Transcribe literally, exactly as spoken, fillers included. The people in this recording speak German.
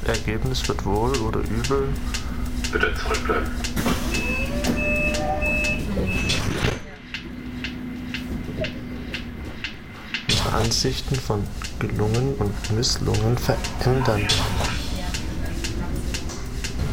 Ergebnis wird wohl oder übel. Bitte zurückbleiben. Ihre Ansichten von gelungen und Misslungen verändern.